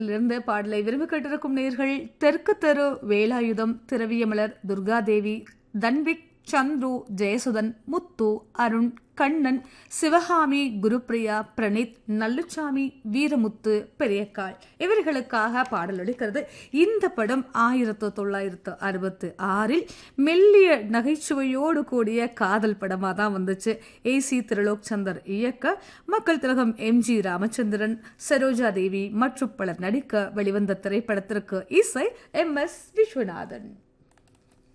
இருந்து பாடலை விரும்பி கேட்டிருக்கும் நேயர்கள் தெற்கு தெரு, வேலாயுதம், திரவியமலர், துர்காதேவி, தன்விக், சந்துரு, ஜெயசுதன், முத்து, அருண், கண்ணன், சிவகாமி, குருப்பிரியா, பிரணீத், நல்லுச்சாமி, வீரமுத்து, பெரியக்காள் இவர்களுக்காக பாடல் ஒலிக்கிறது. இந்த படம் 1966 மெல்லிய நகைச்சுவையோடு கூடிய காதல் படமாக தான் வந்துச்சு. AC திரிலோக் சந்தர் இயக்க, மக்கள் திலகம் MG ராமச்சந்திரன், சரோஜா தேவி மற்றும் பலர் நடிக்க வெளிவந்த திரைப்படத்திற்கு இசை MS விஸ்வநாதன்.